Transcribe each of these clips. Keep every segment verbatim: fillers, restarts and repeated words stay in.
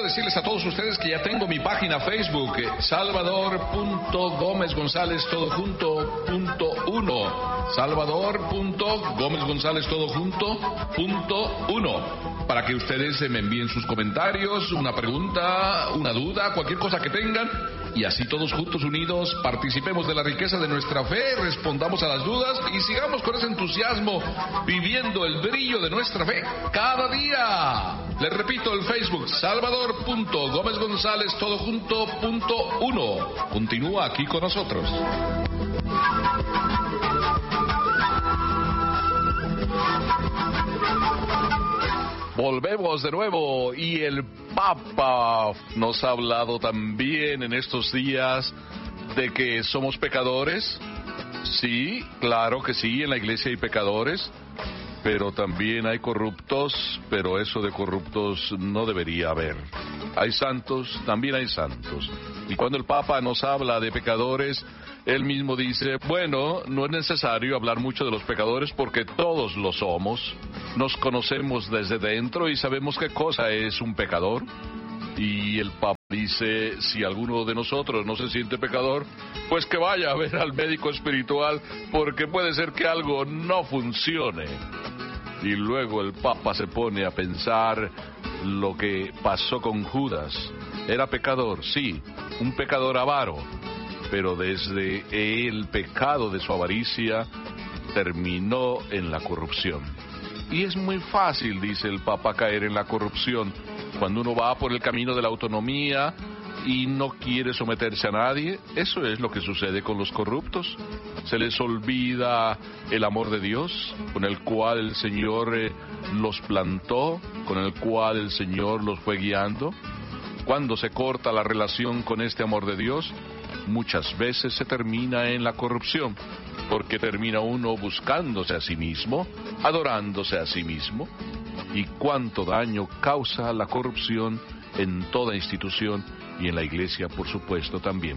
decirles a todos ustedes que ya tengo mi página Facebook, Salvador punto Gómez González todo junto punto uno. Salvador punto Gómez González todo junto punto uno. Para que ustedes me envíen sus comentarios, una pregunta, una duda, cualquier cosa que tengan. Y así todos juntos unidos participemos de la riqueza de nuestra fe, respondamos a las dudas y sigamos con ese entusiasmo viviendo el brillo de nuestra fe cada día. Les repito, el Facebook, Salvador punto Gómez González todo junto punto uno. Continúa aquí con nosotros. Volvemos de nuevo y el Papa nos ha hablado también en estos días de que somos pecadores. Sí, claro que sí, en la iglesia hay pecadores, pero también hay corruptos, pero eso de corruptos no debería haber. Hay santos, también hay santos. Y cuando el Papa nos habla de pecadores, él mismo dice, bueno, no es necesario hablar mucho de los pecadores porque todos lo somos. Nos conocemos desde dentro y sabemos qué cosa es un pecador. Y el Papa dice, si alguno de nosotros no se siente pecador, pues que vaya a ver al médico espiritual porque puede ser que algo no funcione. Y luego el Papa se pone a pensar lo que pasó con Judas. Era pecador, sí, un pecador avaro. Pero desde el pecado de su avaricia terminó en la corrupción. Y es muy fácil, dice el Papa, caer en la corrupción cuando uno va por el camino de la autonomía y no quiere someterse a nadie. Eso es lo que sucede con los corruptos. Se les olvida el amor de Dios, con el cual el Señor eh, los plantó, con el cual el Señor los fue guiando. Cuando se corta la relación con este amor de Dios, muchas veces se termina en la corrupción, porque termina uno buscándose a sí mismo, adorándose a sí mismo. Y cuánto daño causa la corrupción en toda institución y en la iglesia, por supuesto, también.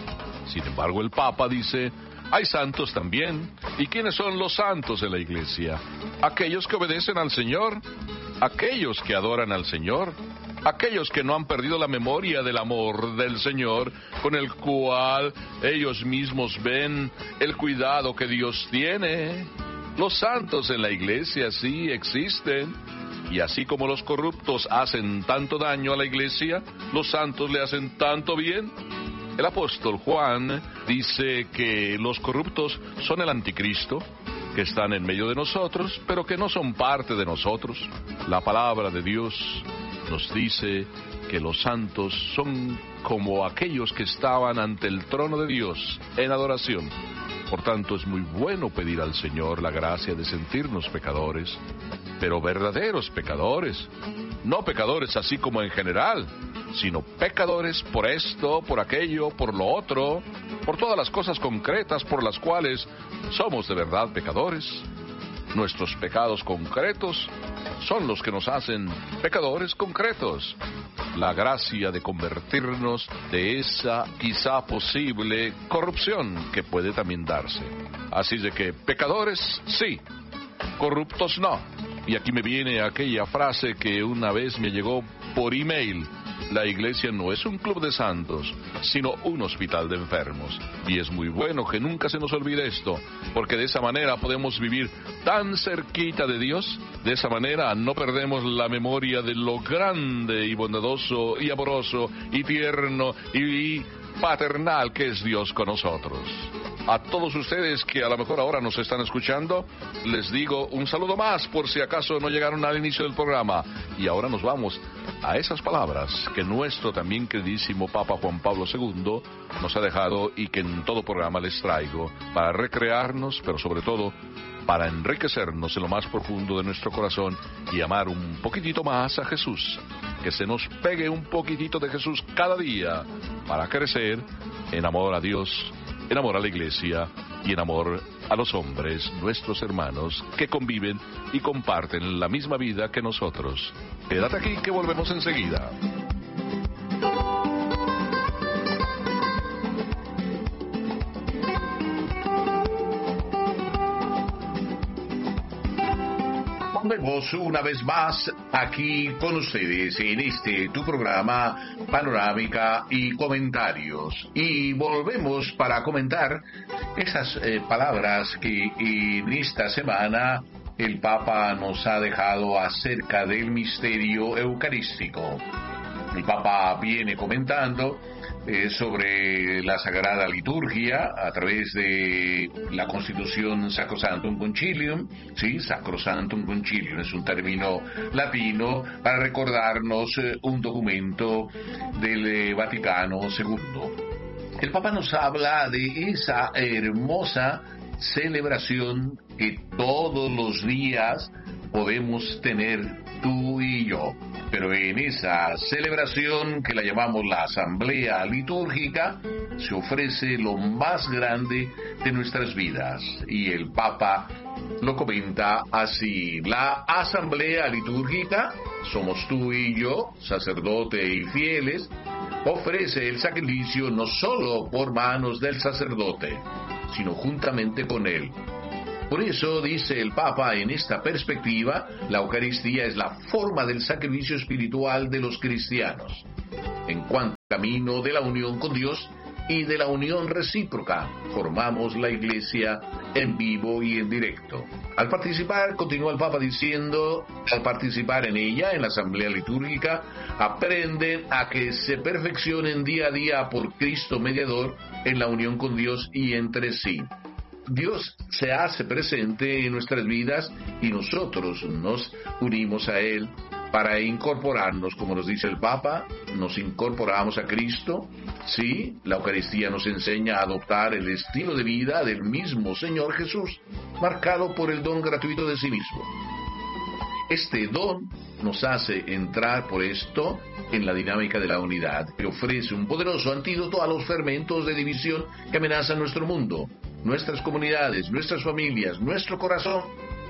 Sin embargo, el Papa dice, hay santos también. ¿Y quiénes son los santos en la iglesia? Aquellos que obedecen al Señor, aquellos que adoran al Señor, aquellos que no han perdido la memoria del amor del Señor, con el cual ellos mismos ven el cuidado que Dios tiene. Los santos en la iglesia sí existen, y así como los corruptos hacen tanto daño a la iglesia, los santos le hacen tanto bien. El apóstol Juan dice que los corruptos son el anticristo, que están en medio de nosotros, pero que no son parte de nosotros. La palabra de Dios nos dice que los santos son como aquellos que estaban ante el trono de Dios en adoración. Por tanto, es muy bueno pedir al Señor la gracia de sentirnos pecadores, pero verdaderos pecadores, no pecadores así como en general, sino pecadores por esto, por aquello, por lo otro, por todas las cosas concretas por las cuales somos de verdad pecadores. Nuestros pecados concretos son los que nos hacen pecadores concretos. La gracia de convertirnos de esa quizá posible corrupción que puede también darse. Así de que pecadores sí, corruptos no. Y aquí me viene aquella frase que una vez me llegó por email. La iglesia no es un club de santos, sino un hospital de enfermos. Y es muy bueno que nunca se nos olvide esto, porque de esa manera podemos vivir tan cerquita de Dios. De esa manera no perdemos la memoria de lo grande y bondadoso y amoroso y tierno y paternal que es Dios con nosotros. A todos ustedes que a lo mejor ahora nos están escuchando, les digo un saludo más por si acaso no llegaron al inicio del programa. Y ahora nos vamos a esas palabras que nuestro también queridísimo Papa Juan Pablo segundo nos ha dejado y que en todo programa les traigo para recrearnos, pero sobre todo para enriquecernos en lo más profundo de nuestro corazón y amar un poquitito más a Jesús. Que se nos pegue un poquitito de Jesús cada día para crecer en amor a Dios, en amor a la iglesia y en amor a los hombres, nuestros hermanos, que conviven y comparten la misma vida que nosotros. Quédate aquí que volvemos enseguida. Volvemos una vez más aquí con ustedes en este tu programa Panorámica y Comentarios. Y volvemos para comentar esas eh, palabras que en esta semana el Papa nos ha dejado acerca del misterio eucarístico. El Papa viene comentando eh, sobre la Sagrada Liturgia a través de la Constitución Sacrosanctum Concilium. Sí, Sacrosanctum Concilium es un término latino para recordarnos eh, un documento del eh, Vaticano segundo. El Papa nos habla de esa hermosa celebración que todos los días podemos tener tú y yo. Pero en esa celebración que la llamamos la Asamblea Litúrgica, se ofrece lo más grande de nuestras vidas. Y el Papa lo comenta así: la Asamblea Litúrgica, somos tú y yo, sacerdote y fieles, ofrece el sacrificio no solo por manos del sacerdote, sino juntamente con él. Por eso, dice el Papa, en esta perspectiva, la Eucaristía es la forma del sacrificio espiritual de los cristianos, en cuanto al camino de la unión con Dios y de la unión recíproca. Formamos la Iglesia en vivo y en directo. Al participar, continúa el Papa diciendo, al participar en ella, en la Asamblea Litúrgica, aprenden a que se perfeccionen día a día por Cristo mediador en la unión con Dios y entre sí. Dios se hace presente en nuestras vidas y nosotros nos unimos a Él para incorporarnos, como nos dice el Papa, nos incorporamos a Cristo. Sí, la Eucaristía nos enseña a adoptar el estilo de vida del mismo Señor Jesús, marcado por el don gratuito de sí mismo. Este don nos hace entrar por esto en la dinámica de la unidad, que ofrece un poderoso antídoto a los fermentos de división que amenazan nuestro mundo. Nuestras comunidades, nuestras familias, nuestro corazón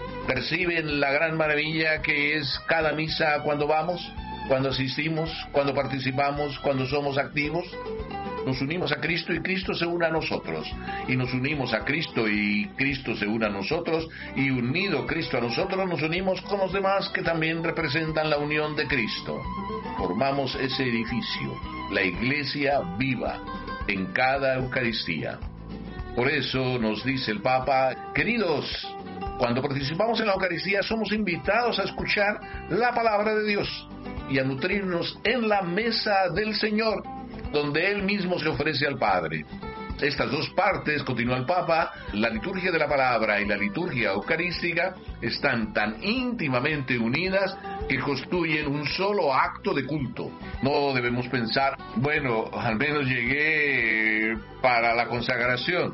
perciben la gran maravilla que es cada misa cuando vamos, cuando asistimos, cuando participamos, cuando somos activos. Nos unimos a Cristo y Cristo se une a nosotros. Y nos unimos a Cristo y Cristo se une a nosotros. Y unido Cristo a nosotros, nos unimos con los demás que también representan la unión de Cristo. Formamos ese edificio, la Iglesia viva, en cada Eucaristía. Por eso nos dice el Papa, queridos, cuando participamos en la Eucaristía somos invitados a escuchar la palabra de Dios y a nutrirnos en la mesa del Señor, donde Él mismo se ofrece al Padre. Estas dos partes, continúa el Papa, la liturgia de la palabra y la liturgia eucarística, están tan íntimamente unidas que constituyen un solo acto de culto. No debemos pensar, bueno, al menos llegué para la consagración.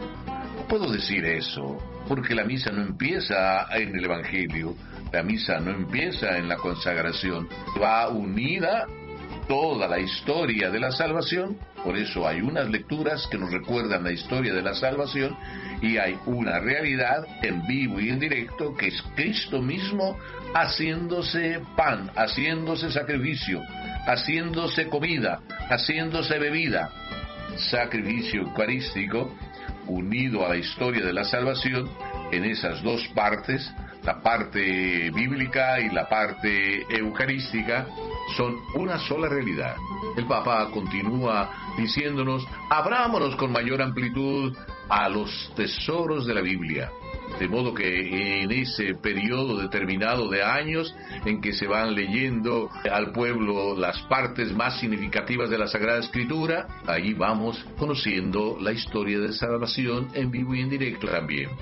No puedo decir eso, porque la misa no empieza en el Evangelio, la misa no empieza en la consagración, va unida toda la historia de la salvación. Por eso hay unas lecturas que nos recuerdan la historia de la salvación y hay una realidad en vivo y en directo que es Cristo mismo haciéndose pan, haciéndose sacrificio, haciéndose comida, haciéndose bebida. Sacrificio eucarístico unido a la historia de la salvación en esas dos partes, la parte bíblica y la parte eucarística, son una sola realidad. El Papa continúa diciéndonos, abrámonos con mayor amplitud a los tesoros de la Biblia, de modo que en ese periodo determinado de años en que se van leyendo al pueblo las partes más significativas de la Sagrada Escritura, ahí vamos conociendo la historia de salvación en vivo y en directo también.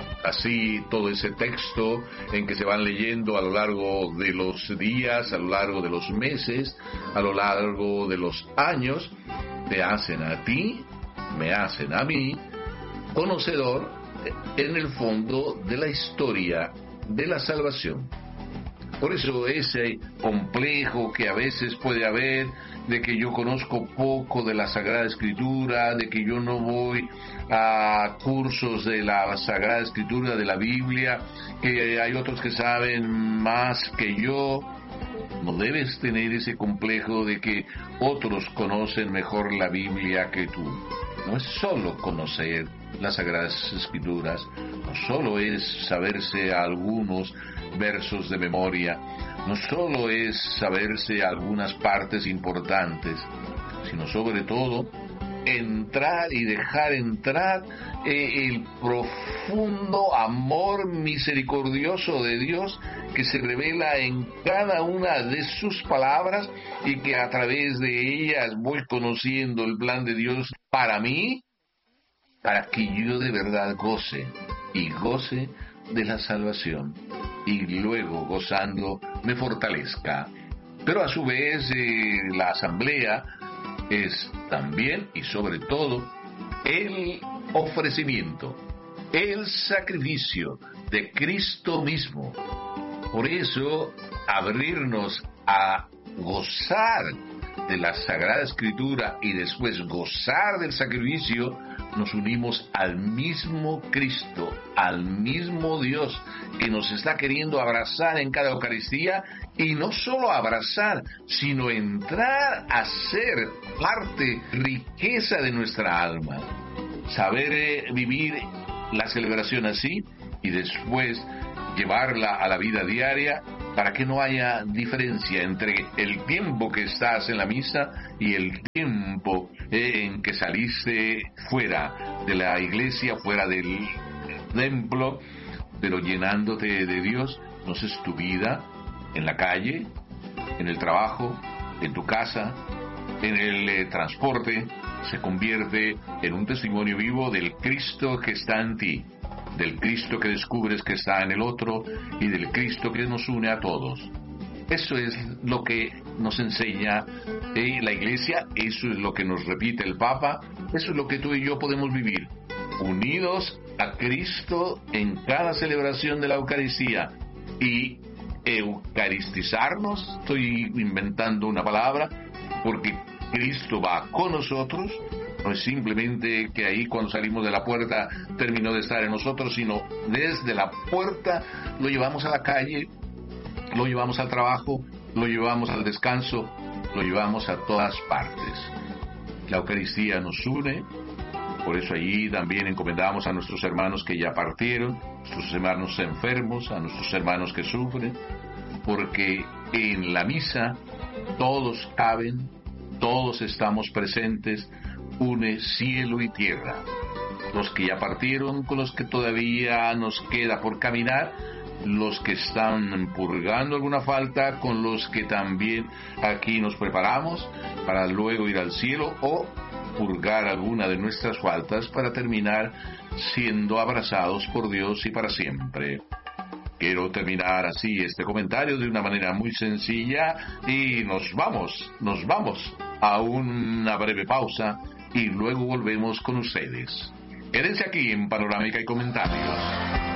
Así, todo ese texto en que se van leyendo a lo largo de los días, a lo largo de los meses, a lo largo de los años, te hacen a ti, me hacen a mí, conocedor en el fondo de la historia de la salvación. Por eso ese complejo que a veces puede haber de que yo conozco poco de la Sagrada Escritura, de que yo no voy a cursos de la Sagrada Escritura, de la Biblia, que hay otros que saben más que yo. No debes tener ese complejo de que otros conocen mejor la Biblia que tú. no es solo conocer las Sagradas Escrituras, no solo es saberse algunos versos de memoria, no solo es saberse algunas partes importantes, sino sobre todo entrar y dejar entrar eh, el profundo amor misericordioso de Dios que se revela en cada una de sus palabras y que a través de ellas voy conociendo el plan de Dios para mí, para que yo de verdad goce y goce de la salvación y luego gozando me fortalezca. Pero a su vez eh, la asamblea es también y sobre todo el ofrecimiento, el sacrificio de Cristo mismo. Por eso, abrirnos a gozar de la Sagrada Escritura y después gozar del sacrificio, nos unimos al mismo Cristo, al mismo Dios que nos está queriendo abrazar en cada Eucaristía, y no solo abrazar, sino entrar a ser parte, riqueza de nuestra alma. Saber eh, vivir la celebración así y después llevarla a la vida diaria para que no haya diferencia entre el tiempo que estás en la misa y el tiempo eh, en que saliste fuera de la iglesia, fuera del templo, pero llenándote de Dios. Entonces tu vida en la calle, en el trabajo, en tu casa, en el eh, transporte, se convierte en un testimonio vivo del Cristo que está en ti, del Cristo que descubres que está en el otro y del Cristo que nos une a todos. Eso es lo que nos enseña eh, la Iglesia, eso es lo que nos repite el Papa, eso es lo que tú y yo podemos vivir, unidos a Cristo en cada celebración de la Eucaristía y eucaristizarnos. Estoy inventando una palabra porque Cristo va con nosotros. No es simplemente que ahí cuando salimos de la puerta terminó de estar en nosotros, sino desde la puerta lo llevamos a la calle, lo llevamos al trabajo, lo llevamos al descanso, lo llevamos a todas partes. La Eucaristía nos une, por eso allí también encomendamos a nuestros hermanos que ya partieron, a nuestros hermanos enfermos, a nuestros hermanos que sufren, porque en la misa todos caben, todos estamos presentes, une cielo y tierra. Los que ya partieron, con los que todavía nos queda por caminar, los que están purgando alguna falta, con los que también aquí nos preparamos para luego ir al cielo o purgar alguna de nuestras faltas para terminar siendo abrazados por Dios y para siempre. Quiero terminar así este comentario de una manera muy sencilla y nos vamos, nos vamos a una breve pausa y luego volvemos con ustedes. Quédense aquí en Panorámica y Comentarios.